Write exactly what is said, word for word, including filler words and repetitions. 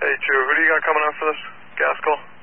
Hey, Drew, who do you got coming out for this gas call?